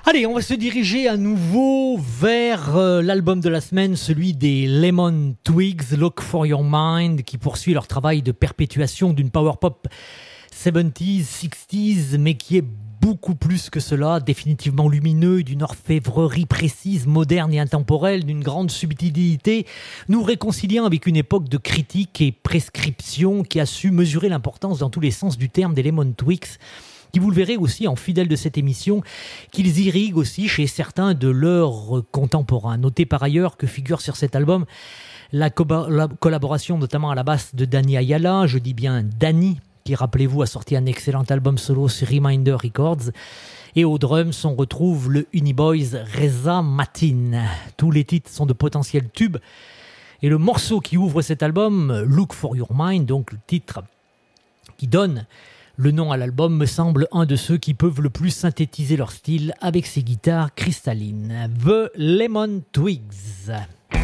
Allez, on va se diriger à nouveau vers l'album de la semaine, celui des Lemon Twigs, Look for Your Mind, qui poursuit leur travail de perpétuation d'une power pop 70s, 60s, mais qui est beaucoup plus que cela, définitivement lumineux, d'une orfèvrerie précise, moderne et intemporelle, d'une grande subtilité, nous réconciliant avec une époque de critique et prescription qui a su mesurer l'importance dans tous les sens du terme des Lemon Twigs, qui, vous le verrez aussi en fidèle de cette émission, qu'ils irriguent aussi chez certains de leurs contemporains. Notez par ailleurs que figure sur cet album la collaboration notamment à la basse de Danny Ayala, je dis bien Danny, qui, rappelez-vous, a sorti un excellent album solo sur Reminder Records. Et aux drums, on retrouve le Uniboys Reza Matin. Tous les titres sont de potentiels tubes. Et le morceau qui ouvre cet album, Look for Your Mind, donc le titre qui donne le nom à l'album, me semble un de ceux qui peuvent le plus synthétiser leur style avec ses guitares cristallines. The Lemon Twigs.